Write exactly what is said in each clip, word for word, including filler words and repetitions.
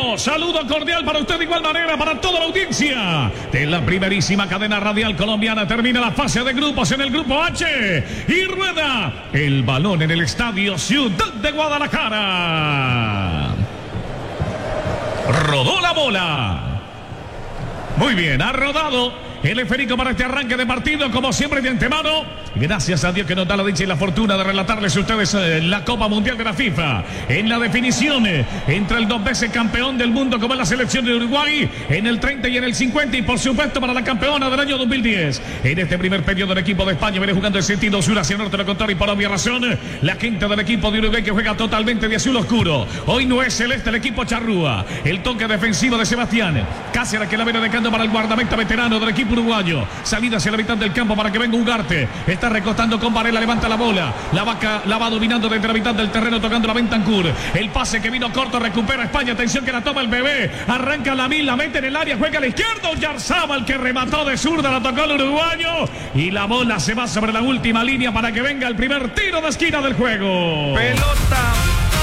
Deportivo. Saludo cordial para usted de igual manera para toda la audiencia de la primerísima cadena radial colombiana. Termina la fase de grupos en el grupo H y rueda el balón en el estadio Ciudad de Guadalajara. Rodó la bola. Muy bien, ha rodado el esférico para este arranque de partido, como siempre de antemano. Gracias a Dios que nos da la dicha y la fortuna de relatarles a ustedes la Copa Mundial de la FIFA. En la definición entre el dos veces campeón del mundo como es la selección de Uruguay, en el treinta y en el cincuenta, y por supuesto para la campeona del año dos mil diez. En este primer periodo el equipo de España viene jugando en sentido sur hacia norte, lo contrario, y por obvia razón la gente del equipo de Uruguay que juega totalmente de azul oscuro. Hoy no es celeste el equipo charrúa. El toque defensivo de Sebastián Cáceres, que la viene dejando para el guardameta veterano del equipo uruguayo. Salida hacia la mitad del campo para que venga Ugarte. Está recostando con Varela, levanta la bola. La vaca la va dominando desde la mitad del terreno, tocando la Bentancur. El pase que vino corto, recupera España. Atención que la toma el bebé. Arranca la mil, la mete en el área, juega a la izquierda. Yarzábal, que remató de zurda, la tocó el uruguayo. Y la bola se va sobre la última línea para que venga el primer tiro de esquina del juego. Pelota.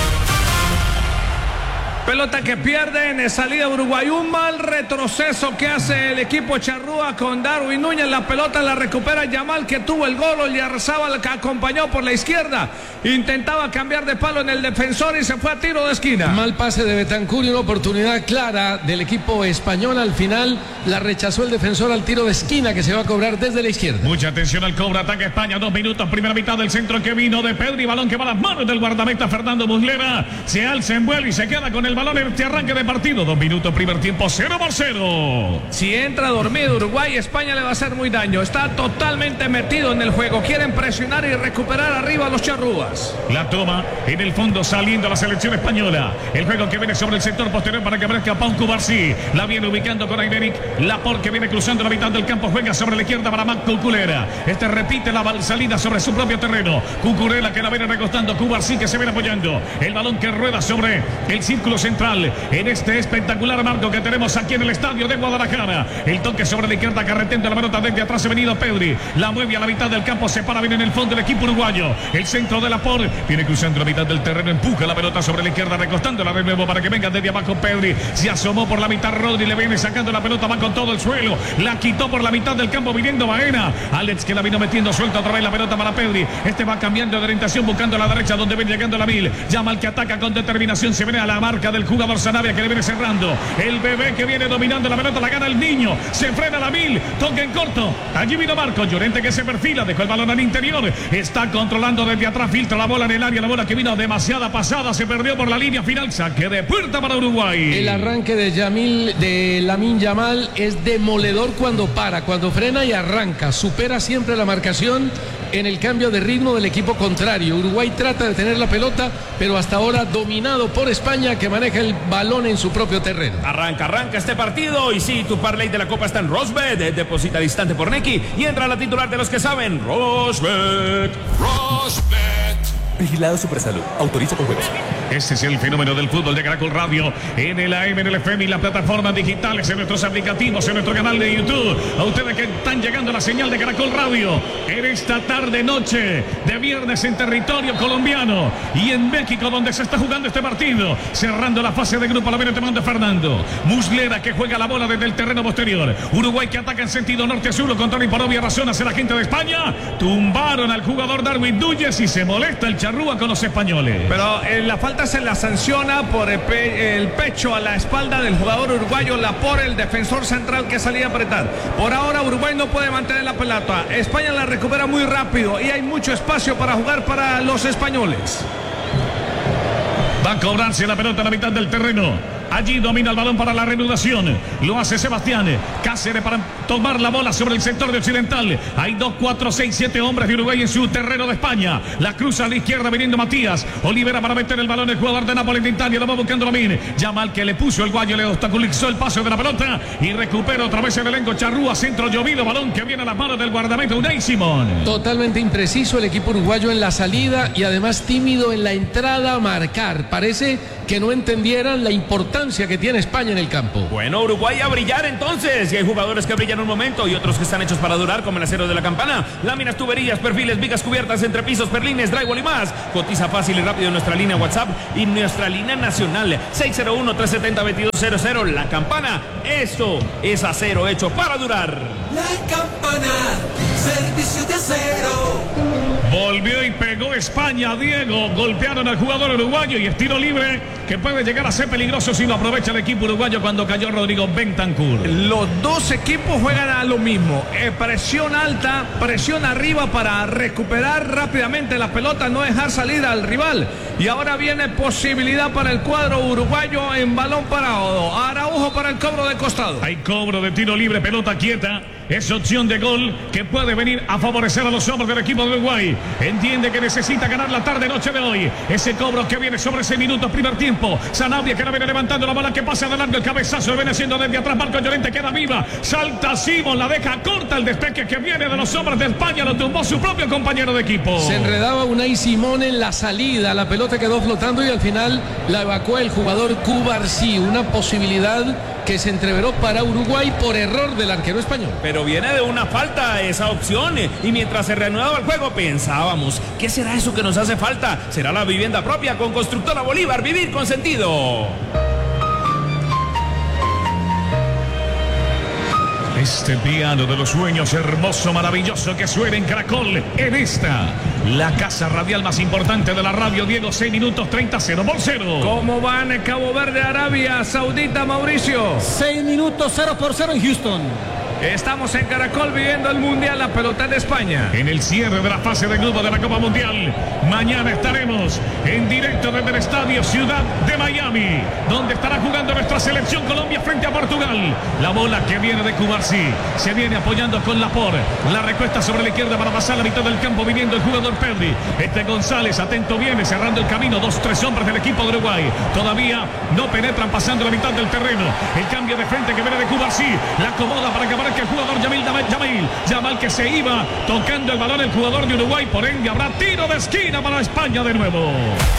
Pelota que pierde en salida de Uruguay. Un mal retroceso que hace el equipo charrúa con Darwin Núñez. La pelota la recupera Yamal, que tuvo el gol. Oyarzábal, que acompañó por la izquierda. Intentaba cambiar de palo en el defensor y se fue a tiro de esquina. Mal pase de Bentancur y una oportunidad clara del equipo español. Al final la rechazó el defensor al tiro de esquina que se va a cobrar desde la izquierda. Mucha atención al cobro. Ataque España. Dos minutos. Primera mitad del centro que vino de Pedri. Balón que va a las manos del guardameta Fernando Muslera. Se alza, envuelve y se queda con el balón en este arranque de partido. Dos minutos, primer tiempo, cero por cero. Si entra dormido Uruguay, España le va a hacer muy daño. Está totalmente metido en el juego. Quieren presionar y recuperar arriba a los charrúas. La toma en el fondo, saliendo la selección española. El juego que viene sobre el sector posterior para que aparezca Pau Cubarsí. La viene ubicando con Aymeric Laporte, que viene cruzando la mitad del campo. Juega sobre la izquierda para Mac Cucurella. Este repite la salida sobre su propio terreno. Cucurella, que la viene recostando. Cubarsí, que se viene apoyando. El balón que rueda sobre el círculo central en este espectacular marco que tenemos aquí en el estadio de Guadalajara. El toque sobre la izquierda, carreteando la pelota desde atrás, ha venido Pedri. La mueve a la mitad del campo, se para bien en el fondo el equipo uruguayo. El centro de Laporte viene cruzando la mitad del terreno, empuja la pelota sobre la izquierda, recostándola de nuevo para que venga desde abajo Pedri. Se asomó por la mitad Rodri, le viene sacando la pelota, va con todo el suelo. La quitó por la mitad del campo, viniendo Baena. Alex, que la vino metiendo, suelta otra vez la pelota para Pedri. Este va cambiando de orientación, buscando a la derecha, donde viene llegando la mil. Llama al que ataca con determinación, se viene a la marca del jugador Sanabria, que le viene cerrando. El bebé que viene dominando la pelota, la gana el niño. Se frena la mil, toca en corto. Allí vino Marco Llorente, que se perfila, dejó el balón al interior. Está controlando desde atrás, filtra la bola en el área. La bola que vino demasiada pasada, se perdió por la línea final. Saque de puerta para Uruguay. El arranque de Yamil, de Lamine Yamal, es demoledor cuando para, cuando frena y arranca. Supera siempre la marcación en el cambio de ritmo del equipo contrario. Uruguay trata de tener la pelota, pero hasta ahora dominado por España, que maneja el balón en su propio terreno. Arranca, arranca este partido. Y sí, tu parlay de la Copa está en Rosbet. Deposita al instante por Nequi y entra a la titular de los que saben. Rosbet. Rosbet. Vigilado Supersalud. Autoriza con juegos. Este es el fenómeno del fútbol de Caracol Radio. En el A M, en el F M y las plataformas digitales, en nuestros aplicativos, en nuestro canal de YouTube. A ustedes que están llegando a la señal de Caracol Radio en esta tarde noche de viernes en territorio colombiano y en México, donde se está jugando este partido. Cerrando la fase de grupo, la viene tomando Fernando Muslera, que juega la bola desde el terreno posterior. Uruguay que ataca en sentido norte-sur, lo contrario, y por obvia razón hace la gente de España. Tumbaron al jugador Darwin Núñez y se molesta el charrúa con los españoles. Pero eh, la falta se la sanciona por el, pe el pecho a la espalda del jugador uruguayo Laporte, el defensor central que salía a apretar. Por ahora Uruguay no puede mantener la pelota. España la recupera muy rápido y hay mucho espacio para jugar para los españoles. Va a cobrarse la pelota a la mitad del terreno. Allí domina el balón para la reanudación. Lo hace Sebastián Cáceres para tomar la bola sobre el sector de occidental. Hay dos, cuatro, seis, siete hombres de Uruguay en su terreno de España. La cruza a la izquierda viniendo Matías Olivera para meter el balón. El jugador de Nápoles de Italia lo va buscando Lamine Yamal, que le puso el guayo, le obstaculizó el paso de la pelota y recupera otra vez el elenco charrúa. Centro llovido, balón que viene a las manos del guardameta Unai Simón. Totalmente impreciso el equipo uruguayo en la salida y además tímido en la entrada a marcar. Parece que no entendieran la importancia importancia que tiene España en el campo. Bueno, Uruguay a brillar entonces. Y hay jugadores que brillan un momento y otros que están hechos para durar, como el acero de la campana. Láminas, tuberías, perfiles, vigas cubiertas, entrepisos, perlines, drywall y más. Cotiza fácil y rápido en nuestra línea WhatsApp y nuestra línea nacional seis cero uno, tres siete cero, dos dos cero cero. La Campana, eso es acero hecho para durar. La Campana, servicio de acero. Volvió y pegó España, Diego. Golpearon al jugador uruguayo y es tiro libre que puede llegar a ser peligroso si lo aprovecha el equipo uruguayo cuando cayó Rodrigo Bentancur. Los dos equipos juegan a lo mismo. Eh, presión alta, presión arriba para recuperar rápidamente la pelota, no dejar salir al rival. Y ahora viene posibilidad para el cuadro uruguayo en balón parado. Araujo para el cobro de costado. Hay cobro de tiro libre, pelota quieta. Es opción de gol que puede venir a favorecer a los hombres del equipo de Uruguay. Entiende que necesita ganar la tarde-noche de hoy. Ese cobro que viene sobre seis minutos, primer tiempo. Sanabria que la viene levantando la bola que pasa de largo. El cabezazo viene haciendo desde atrás. Marco Llorente queda viva. Salta Simón, la deja corta. El despeque que viene de los hombres de España lo tumbó su propio compañero de equipo. Se enredaba Unai Simón en la salida. La pelota quedó flotando y al final la evacuó el jugador Cubarsí. Una posibilidad que se entreveró para Uruguay por error del arquero español. Pero viene de una falta esa opción y mientras se reanudaba el juego pensábamos, ¿qué será eso que nos hace falta? ¿Será la vivienda propia con Constructora Bolívar? Vivir con sentido. Este piano de los sueños hermoso, maravilloso que suena en Caracol, en esta, la casa radial más importante de la radio, Diego, seis minutos treinta, cero por cero. ¿Cómo van en Cabo Verde, Arabia Saudita, Mauricio? seis minutos cero por cero en Houston. Estamos en Caracol viviendo el Mundial, la pelota de España. En el cierre de la fase de grupo de la Copa Mundial, mañana estaremos en directo desde el Estadio Ciudad de Miami, donde estará jugando nuestra selección Colombia frente a Portugal. La bola que viene de Cubarsí, se viene apoyando con Laporte. La recuesta sobre la izquierda para pasar la mitad del campo, viniendo el jugador Pedri. Este González, atento viene, cerrando el camino. Dos, tres hombres del equipo de Uruguay. Todavía no penetran pasando la mitad del terreno. El cambio de frente que viene de Cubarsí, la acomoda para que que el jugador Yamil, Yamil, Yamal que se iba tocando el balón el jugador de Uruguay, por ende habrá tiro de esquina para España de nuevo.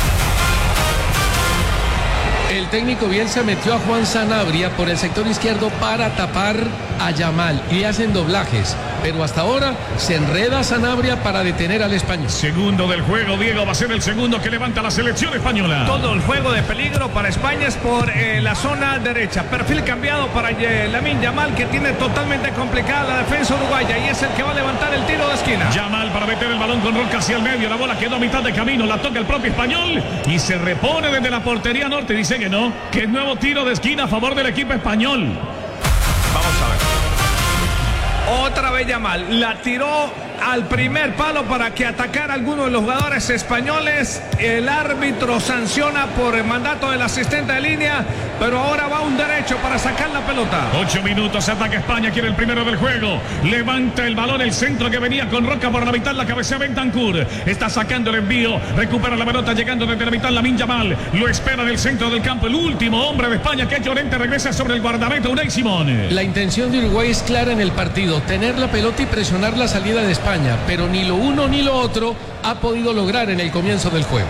El técnico Bielsa metió a Juan Sanabria por el sector izquierdo para tapar a Yamal y hacen doblajes, pero hasta ahora se enreda Sanabria para detener al español. Segundo del juego, Diego, va a ser el segundo que levanta la selección española. Todo el juego de peligro para España es por eh, la zona derecha. Perfil cambiado para eh, Lamine Yamal, que tiene totalmente complicada la defensa uruguaya y es el que va a levantar el tiro de esquina. Yamal para meter el balón con Roca hacia el medio. La bola quedó a mitad de camino, la toca el propio español y se repone desde la portería norte. Dice que no, que es nuevo tiro de esquina a favor del equipo español. Vamos a ver. Otra vez Yamal, la tiró al primer palo para que atacara a alguno de los jugadores españoles. El árbitro sanciona por el mandato del asistente de línea, pero ahora va un derecho para sacar la pelota. Ocho minutos, ataca España, quiere el primero del juego. Levanta el balón, el centro que venía con Roca por la mitad, la cabecea Bentancur. Está sacando el envío, recupera la pelota, llegando desde la mitad Lamine Yamal. Lo espera en el centro del campo, el último hombre de España, que es Llorente, regresa sobre el guardameta Unai Simón. La intención de Uruguay es clara en el partido, tener la pelota y presionar la salida de España, pero ni lo uno ni lo otro ha podido lograr en el comienzo del juego.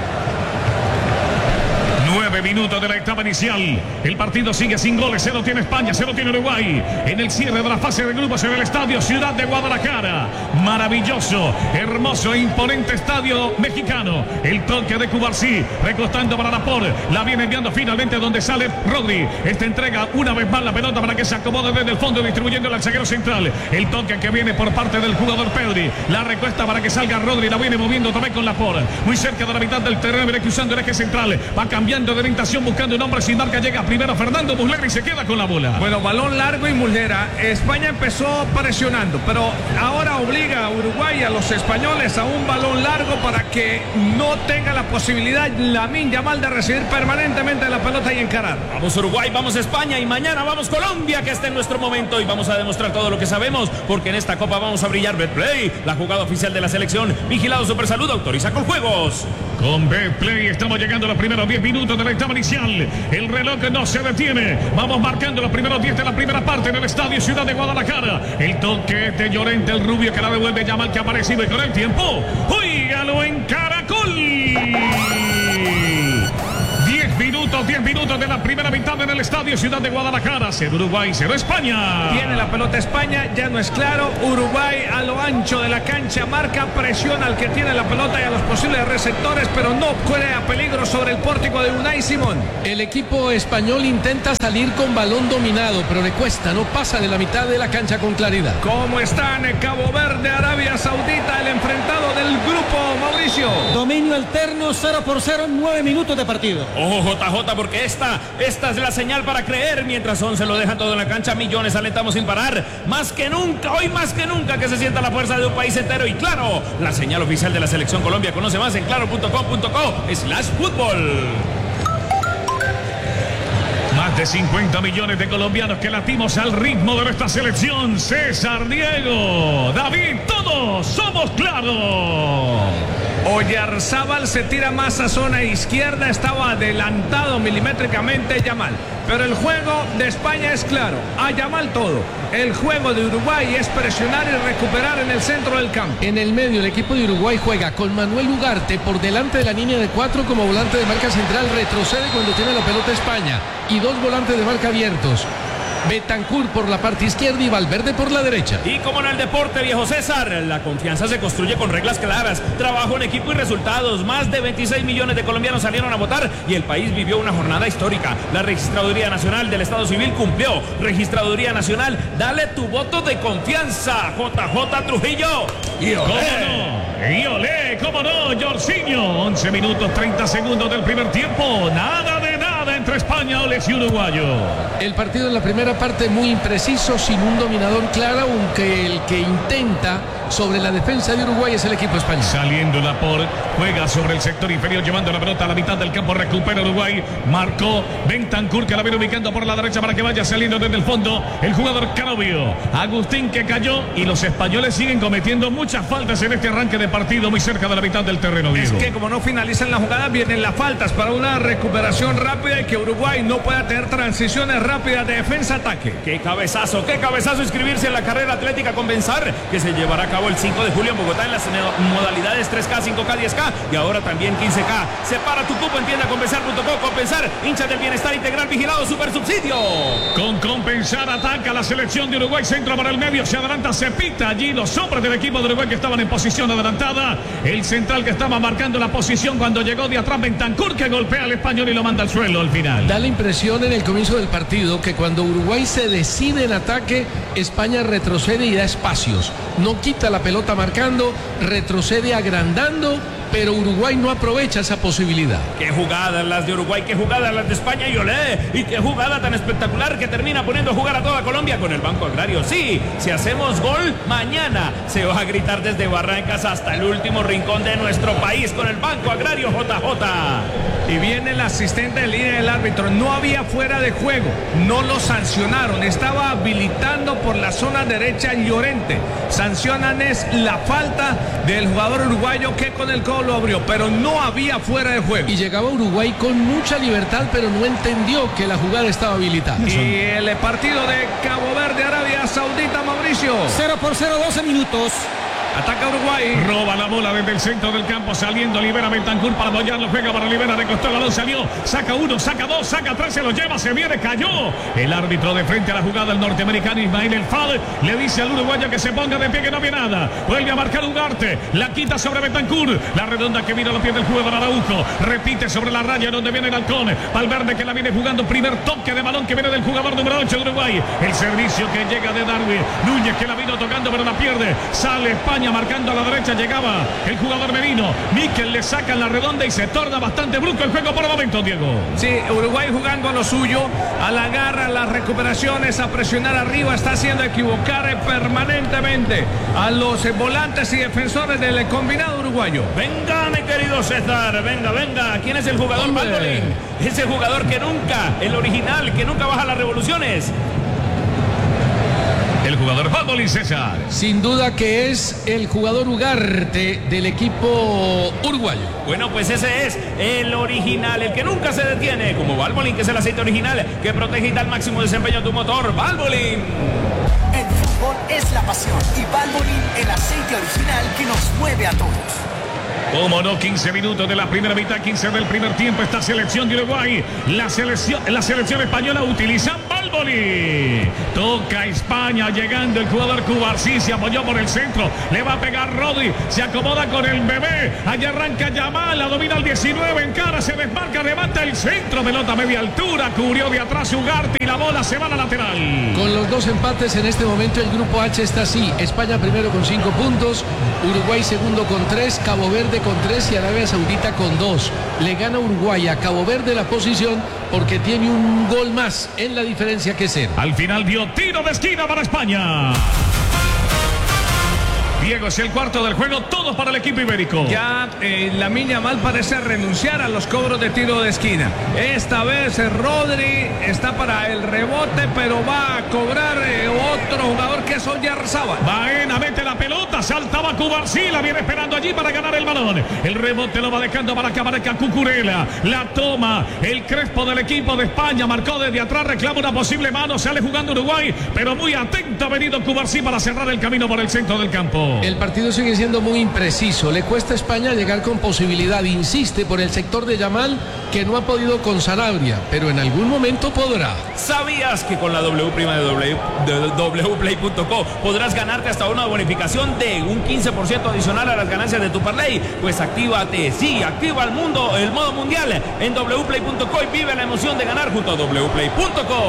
Nueve minutos de la etapa inicial. El partido sigue sin goles. Cero tiene España, cero tiene Uruguay. En el cierre de la fase de grupos en el estadio Ciudad de Guadalajara. Maravilloso, hermoso e imponente estadio mexicano. El toque de Cubarsí, recostando para Laporte. La viene enviando finalmente donde sale Rodri. Esta entrega una vez más la pelota para que se acomode desde el fondo, distribuyendo al zaguero central. El toque que viene por parte del jugador Pedri. La recuesta para que salga Rodri. La viene moviendo también con Laporte. Muy cerca de la mitad del terreno, viene cruzando el eje central. Va cambiando de orientación, buscando un hombre sin marca. Llega primero Fernando Muslera y se queda con la bola. Bueno, balón largo y Muslera. España empezó presionando, pero ahora obliga a Uruguay, a los españoles, a un balón largo para que no tenga la posibilidad Lamine Yamal de recibir permanentemente la pelota y encarar. Vamos Uruguay, vamos España y mañana vamos Colombia, que está en nuestro momento, y vamos a demostrar todo lo que sabemos, porque en esta copa vamos a brillar. Betplay, la jugada oficial de la selección, vigilado Supersalud, autoriza con juegos. Con Betplay estamos llegando a los primeros diez minutos de la etapa inicial. El reloj no se detiene. Vamos marcando los primeros diez de la primera parte en el estadio Ciudad de Guadalajara. El toque de Llorente, el rubio que la devuelve Yamal, que ha aparecido, y con el tiempo, ¡óigalo en Caracol! diez minutos minutos, diez minutos de la primera mitad en el estadio Ciudad de Guadalajara. Cero Uruguay, cero España. Tiene la pelota España, ya no es claro. Uruguay a lo ancho de la cancha marca, presiona al que tiene la pelota y a los posibles receptores, pero no crea peligro sobre el pórtico de Unai Simón. El equipo español intenta salir con balón dominado, pero le cuesta, no pasa de la mitad de la cancha con claridad. ¿Cómo están en Cabo Verde, Arabia Saudita, el enfrentado del grupo, Mauricio? Dominio alterno, cero por cero en nueve minutos de partido. Ojo, J J, porque esta, esta es la señal para creer. Mientras once lo dejan todo en la cancha, millones alentamos sin parar. Más que nunca, hoy más que nunca, que se sienta la fuerza de un país entero. Y claro, la señal oficial de la Selección Colombia. Conoce más en claro punto com punto co slash fútbol. Más de cincuenta millones de colombianos que latimos al ritmo de nuestra selección. César, Diego, David, todos somos claros. Oyarzábal se tira más a zona izquierda, estaba adelantado milimétricamente Yamal. Pero el juego de España es claro, a Yamal todo. El juego de Uruguay es presionar y recuperar en el centro del campo. En el medio, el equipo de Uruguay juega con Manuel Ugarte por delante de la línea de cuatro como volante de marca central. Retrocede cuando tiene la pelota España. Y dos volantes de marca abiertos. Bentancur por la parte izquierda y Valverde por la derecha. Y como en el deporte, viejo César, la confianza se construye con reglas claras, trabajo en equipo y resultados. Más de veintiséis millones de colombianos salieron a votar y el país vivió una jornada histórica. La Registraduría Nacional del Estado Civil cumplió. Registraduría Nacional, dale tu voto de confianza. J J Trujillo. Y ¿Cómo no? Y olé, ¿cómo no? Jorginho, once minutos, treinta segundos del primer tiempo. Nada de nada entre España, Oles y Uruguayo. El partido en la primera parte muy impreciso, sin un dominador claro, aunque el que intenta sobre la defensa de Uruguay es el equipo español. Saliendo Laporte, juega sobre el sector inferior, llevando la pelota a la mitad del campo, recupera Uruguay, marcó Bentancur, que la viene ubicando por la derecha para que vaya saliendo desde el fondo el jugador Canovio. Agustín, que cayó, y los españoles siguen cometiendo muchas faltas en este arranque de partido, muy cerca de la mitad del terreno. Es Diego. que como no finalizan la jugada, vienen las faltas para una recuperación rápida y que Uruguay no pueda tener transiciones rápidas de defensa-ataque. Qué cabezazo, qué cabezazo inscribirse en la carrera atlética Compensar, que se llevará a cabo el cinco de julio en Bogotá en las modalidades tres K, cinco K, diez K y ahora también quince K. Separa tu cupo en tienda compensar punto com. Compensar, hinchas del bienestar integral vigilado, super subsidio. Con Compensar ataca la selección de Uruguay, centro para el medio, se adelanta, se pita allí los hombres del equipo de Uruguay que estaban en posición adelantada. El central que estaba marcando la posición cuando llegó de atrás Bentancur, que golpea al español y lo manda al suelo al final. Da la impresión en el comienzo del partido que cuando Uruguay se decide en ataque, España retrocede y da espacios. No quita la pelota marcando, retrocede agrandando, pero Uruguay no aprovecha esa posibilidad. Qué jugadas las de Uruguay, qué jugadas las de España y olé. Y qué jugada tan espectacular que termina poniendo a jugar a toda Colombia con el Banco Agrario. Sí, si hacemos gol, mañana se va a gritar desde Barrancas hasta el último rincón de nuestro país con el Banco Agrario J J. Y viene el asistente de línea del árbitro. No había fuera de juego, no lo sancionaron. Estaba habilitando por la zona derecha Llorente. Sancionan es la falta del jugador uruguayo que con el codo lo abrió, pero no había fuera de juego. Y llegaba Uruguay con mucha libertad, pero no entendió que la jugada estaba habilitada. Y el partido de Cabo Verde, Arabia Saudita, Mauricio. cero por cero, doce minutos. Ataca Uruguay. Roba la bola desde el centro del campo, saliendo, libera Bentancur para apoyarlo, juega para liberar, recostó el balón, salió, saca uno, saca dos, saca tres, se lo lleva, se viene, cayó. El árbitro de frente a la jugada, el norteamericano Ismael El Fal, le dice al uruguayo que se ponga de pie, que no había nada. Vuelve a marcar Ugarte, la quita sobre Bentancur, la redonda que mira los pies del jugador Araujo, repite sobre la raya donde viene el halcón. Valverde que la viene jugando, primer toque de balón que viene del jugador número ocho de Uruguay. El servicio que llega de Darwin Núñez, que la vino tocando pero la pierde. Sale España marcando a la derecha, llegaba el jugador Merino. Miquel le saca la redonda y se torna bastante brusco el juego por el momento, Diego. Sí, Uruguay jugando a lo suyo, a la garra, a las recuperaciones, a presionar arriba, está haciendo equivocar permanentemente a los volantes y defensores del combinado uruguayo. Venga, mi querido César, venga, venga. ¿Quién es el jugador Valbolín? Ese jugador que nunca, el original, que nunca baja las revoluciones. El jugador Valbolín, César. Sin duda que es el jugador Ugarte del equipo uruguayo. Bueno, pues ese es el original, el que nunca se detiene, como Valbolín, que es el aceite original que protege y da el máximo desempeño a tu motor. Valbolín. El fútbol es la pasión y Valvoline el aceite original que nos mueve a todos. Como no, quince minutos de la primera mitad, quince del primer tiempo. Esta selección de Uruguay, la selección, la selección española utiliza Balboni. Toca España, llegando el jugador Cubarsí, se apoyó por el centro, le va a pegar Rodri, se acomoda con el bebé, allá arranca Yamal, la domina el diecinueve, en cara, se desmarca, levanta el centro, pelota a media altura, cubrió de atrás Ugarte y la bola se va a la lateral. Con los dos empates en este momento el grupo H está así: España primero con cinco puntos, Uruguay segundo con tres, Cabo Verde con tres y Arabia Saudita con dos. Le gana Uruguay a Cabo Verde la posición porque tiene un gol más en la diferencia que cero. Al final dio tiro de esquina para España. Diego, es el cuarto del juego, todo para el equipo ibérico. Ya eh, Lamine Yamal parece renunciar a los cobros de tiro de esquina. Esta vez eh, Rodri está para el rebote, pero va a cobrar eh, otro jugador que es Oyarzábal. Baena mete la pelota, saltaba Cubarsí, la viene esperando allí para ganar el balón. El rebote lo va dejando para que aparezca Cucurella. La toma el Crespo del equipo de España, marcó desde atrás, reclama una posible mano, sale jugando Uruguay, pero muy atento ha venido Cubarsí para cerrar el camino por el centro del campo. El partido sigue siendo muy impreciso. Le cuesta a España llegar con posibilidad. Insiste por el sector de Yamal, que no ha podido con Sanabria, pero en algún momento podrá. ¿Sabías que con la W prima de w play punto co podrás ganarte hasta una bonificación de un quince por ciento adicional a las ganancias de tu parlay? Pues actívate, sí, activa el mundo, el modo mundial en w play punto co y vive la emoción de ganar junto a w play punto co.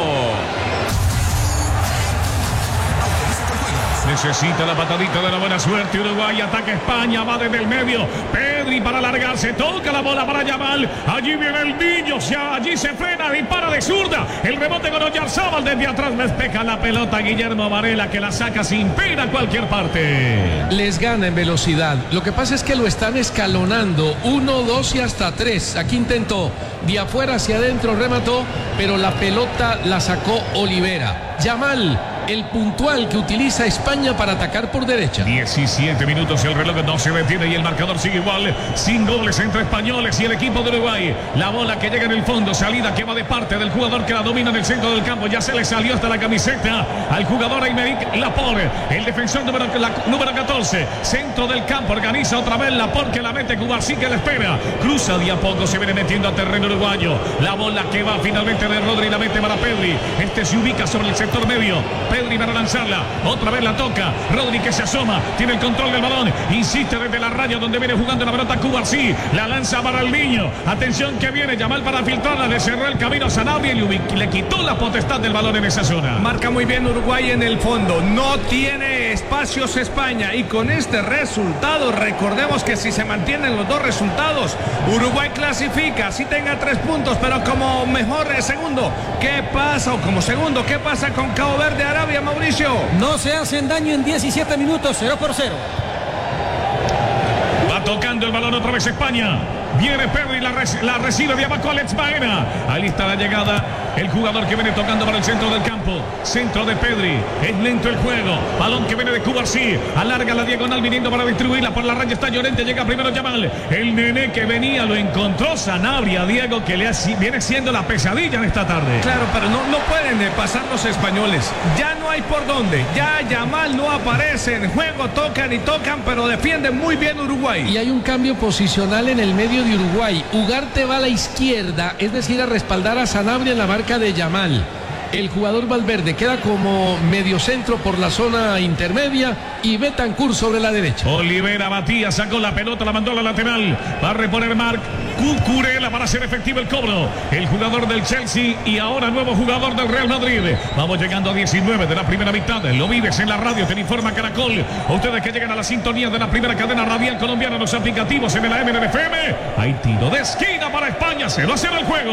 Necesita la patadita de la buena suerte. Uruguay ataca España, va desde el medio. Pedri para alargarse, toca la bola para Yamal. Allí viene el niño, allí se frena, dispara de zurda. El rebote con Oyarzábal desde atrás, despeja la pelota Guillermo Varela, que la saca sin pena a cualquier parte. Les gana en velocidad. Lo que pasa es que lo están escalonando. Uno, dos y hasta tres. Aquí intentó de afuera hacia adentro, remató, pero la pelota la sacó Olivera. Yamal, el puntual que utiliza España para atacar por derecha. diecisiete minutos, el reloj no se detiene y el marcador sigue igual, sin goles entre españoles y el equipo de Uruguay. La bola que llega en el fondo, salida que va de parte del jugador que la domina en el centro del campo, ya se le salió hasta la camiseta al jugador Aymeric Laporte, el defensor número, la, número catorce, centro del campo, organiza otra vez Laporte, que la mete Cubarsí, que la espera, cruza de a poco, se viene metiendo a terreno uruguayo. La bola que va finalmente de Rodri, la mete para Pedri, este se ubica sobre el sector medio, Pedri para lanzarla, otra vez la toca, Rodri que se asoma, tiene el control del balón, insiste desde la raya donde viene jugando la pelota Cubarsí, la lanza para el niño, atención que viene Yamal para filtrarla, le cerró el camino a Sanabria y le quitó la potestad del balón en esa zona. Marca muy bien Uruguay en el fondo, no tiene espacios España y con este resultado, recordemos que si se mantienen los dos resultados, Uruguay clasifica, así tenga tres puntos, pero como mejor segundo, ¿qué pasa? O como segundo, ¿qué pasa con Cabo Verde, Arabia, Mauricio? No se hacen daño en diecisiete minutos, cero por cero. Va tocando el balón otra vez España. Viene Pedri, la, rec la recibe de abajo Alex Baena. Ahí está la llegada. El jugador que viene tocando para el centro del campo. Centro de Pedri. Es lento el juego. Balón que viene de Cubarsí. Alarga la diagonal viniendo para distribuirla. Por la raya está Llorente. Llega primero Yamal. El nene que venía lo encontró Sanabria. Diego, que le ha, viene siendo la pesadilla en esta tarde. Claro, pero no, no pueden eh, pasar los españoles. Ya no hay por dónde. Ya Yamal no aparece en juego. Tocan y tocan, pero defienden muy bien Uruguay. Y hay un cambio posicional en el medio de Uruguay. Ugarte va a la izquierda, es decir, a respaldar a Sanabria en la marca de Yamal. El jugador Valverde queda como mediocentro por la zona intermedia y Betancur sobre la derecha. Olivera batía, sacó la pelota, la mandó a la lateral. Va a reponer Marc Cucurella para hacer efectivo el cobro. El jugador del Chelsea y ahora nuevo jugador del Real Madrid. Vamos llegando a diecinueve de la primera mitad. Lo vives en la radio, te informa Caracol. A ustedes que llegan a la sintonía de la primera cadena radial colombiana, los aplicativos en la M N F M. Hay tiro de esquina para España. Se va a hacer el juego.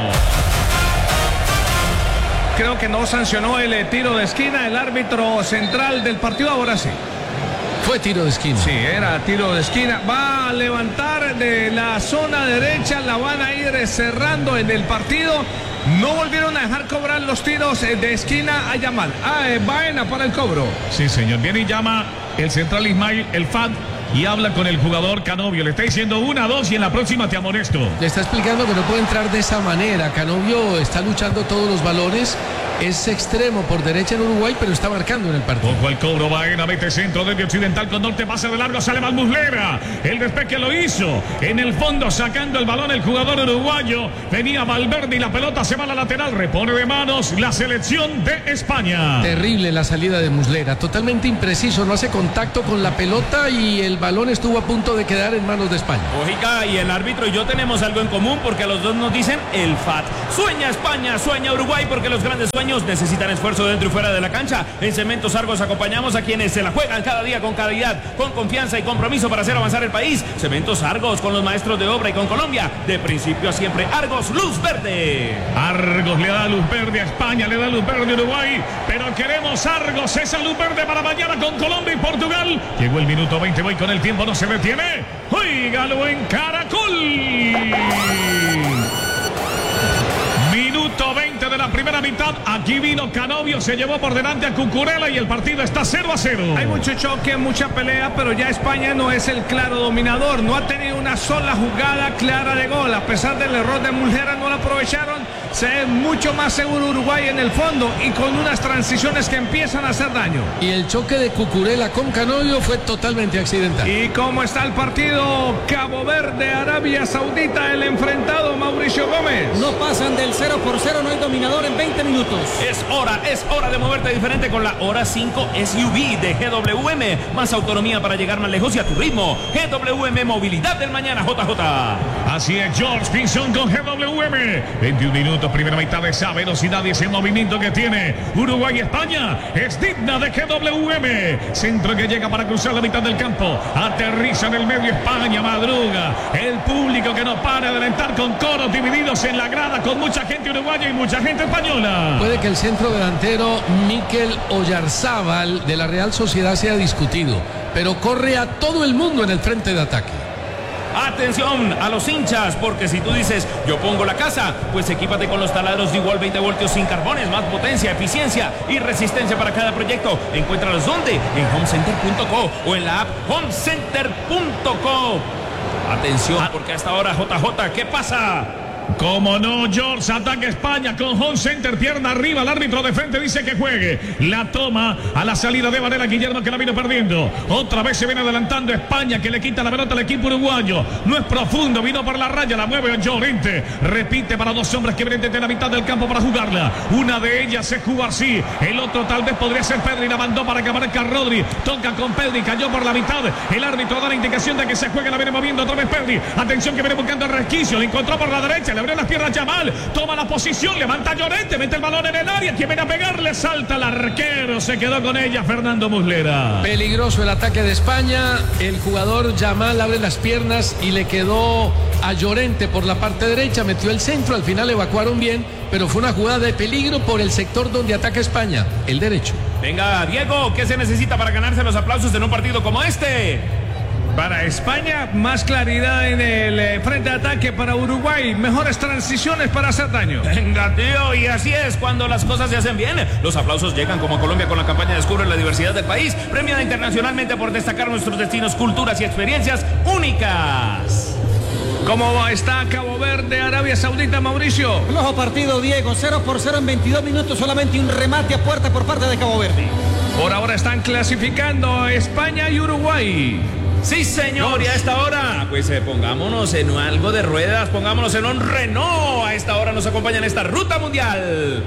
Creo que no sancionó el eh, tiro de esquina el árbitro central del partido, ahora sí. Fue tiro de esquina. Sí, era tiro de esquina. Va a levantar de la zona derecha, la van a ir cerrando en el partido. No volvieron a dejar cobrar los tiros de esquina a Yamal. Ah, eh, Baena para el cobro. Sí, señor. Viene y llama el central Ismail El Fad y habla con el jugador Canovio. Le está diciendo una, dos y en la próxima te amonesto. Le está explicando que no puede entrar de esa manera. Canovio está luchando todos los balones Es extremo por derecha en Uruguay, pero está marcando en el partido. Ojo al cobro, Baena, mete centro desde occidental con norte, pase de largo, sale mal Muslera. El despeje lo hizo. En el fondo sacando el balón el jugador uruguayo. Venía Valverde y la pelota se va a la lateral. Repone de manos la selección de España. Terrible la salida de Muslera, totalmente impreciso, no hace contacto con la pelota y el balón estuvo a punto de quedar en manos de España. Ojica, y el árbitro y yo tenemos algo en común porque a los dos nos dicen el F A T. Sueña España, sueña Uruguay, porque los grandes sueños necesitan esfuerzo dentro y fuera de la cancha. En Cementos Argos acompañamos a quienes se la juegan cada día con calidad, con confianza y compromiso para hacer avanzar el país. Cementos Argos, con los maestros de obra y con Colombia, de principio a siempre. Argos, luz verde. Argos le da luz verde a España, le da luz verde a Uruguay, pero queremos Argos, esa luz verde para mañana con Colombia y Portugal. Llegó el minuto veinte, voy con el tiempo, no se detiene. Óigalo en Caracol. Minuto veinte de la primera mitad. Aquí vino Canovio, se llevó por delante a Cucurella y el partido está cero a cero. Hay mucho choque, mucha pelea, pero ya España no es el claro dominador. No ha tenido una sola jugada clara de gol. A pesar del error de Muslera, no lo aprovecharon. Se ve mucho más seguro Uruguay en el fondo y con unas transiciones que empiezan a hacer daño. Y el choque de Cucurella con Canovio fue totalmente accidental. ¿Y cómo está el partido? Cabo Verde, Arabia Saudita, el enfrentado Mauricio Gómez. No pasan del cero por cero, no hay dominador en veinte minutos. Es hora, es hora de moverte diferente con la Hora cinco S U V de G W M. Más autonomía para llegar más lejos y a tu ritmo. G W M, movilidad del mañana, J J. Así es, George Pinzón con G W M. veintiún minutos, primera mitad, de esa velocidad y ese movimiento que tiene Uruguay y España es digna de G W M. Centro que llega para cruzar la mitad del campo. Aterriza en el medio España, madruga. El público que no para de alentar con coros divididos en la grada, con mucha gente uruguaya y mucha gente española. Puede que el centro delantero Mikel Oyarzábal de la Real Sociedad sea discutido, pero corre a todo el mundo en el frente de ataque. Atención a los hinchas, porque si tú dices yo pongo la casa, pues equípate con los taladros de igual veinte voltios sin carbones, más potencia, eficiencia y resistencia para cada proyecto. Encuéntralos donde, en homecenter punto co o en la app homecenter punto co. Atención, porque hasta ahora J J, ¿qué pasa? Como no, George, ataca España con Home Center, pierna arriba, el árbitro de frente dice que juegue. La toma a la salida de Varela, Guillermo, que la vino perdiendo. Otra vez se viene adelantando España, que le quita la pelota al equipo uruguayo. No es profundo, vino por la raya, la mueve Llorente. Repite para dos hombres que vienen desde la mitad del campo para jugarla. Una de ellas es Cubarsí, el otro tal vez podría ser Pedri, la mandó para que aparezca Rodri. Toca con Pedri, cayó por la mitad. El árbitro da la indicación de que se juegue, la viene moviendo otra vez Pedri. Atención que viene buscando el resquicio, lo encontró por la derecha, le abrió las piernas Yamal, toma la posición, levanta Llorente, mete el balón en el área, quien viene a pegarle, salta el arquero, se quedó con ella Fernando Muslera. Peligroso el ataque de España, el jugador Yamal abre las piernas y le quedó a Llorente por la parte derecha, metió el centro, al final evacuaron bien, pero fue una jugada de peligro por el sector donde ataca España, el derecho. Venga, Diego, ¿qué se necesita para ganarse los aplausos en un partido como este? Para España, más claridad en el eh, frente de ataque. Para Uruguay, mejores transiciones para hacer daño. Venga, tío, y así es cuando las cosas se hacen bien. Los aplausos llegan como a Colombia con la campaña Descubre la diversidad del país, premiada internacionalmente por destacar nuestros destinos, culturas y experiencias únicas. ¿Cómo está Cabo Verde, Arabia Saudita, Mauricio? Flojo partido, Diego, cero por cero en veintidós minutos, solamente un remate a puerta por parte de Cabo Verde. Por ahora están clasificando España y Uruguay. Sí, señor, y a esta hora, pues eh, pongámonos en algo de ruedas, pongámonos en un Renault. A esta hora nos acompaña en esta ruta mundial.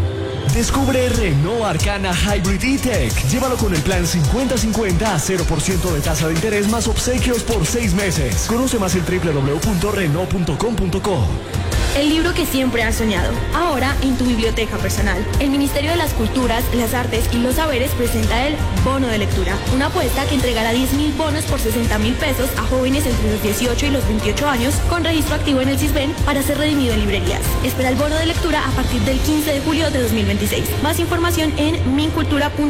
Descubre Renault Arcana Hybrid E-Tech. Llévalo con el plan cincuenta cincuenta a cero por ciento de tasa de interés más obsequios por seis meses. Conoce más en doble u doble u doble u punto renault punto com punto co. El libro que siempre has soñado, ahora en tu biblioteca personal. El Ministerio de las Culturas, las Artes y los Saberes presenta el Bono de Lectura, una apuesta que entregará diez mil bonos por sesenta mil pesos a jóvenes entre los dieciocho y los veintiocho años con registro activo en el CISBEN para ser redimido en librerías. Espera el bono de lectura a partir del quince de julio de dos mil veintiséis. Más información en mincultura punto com.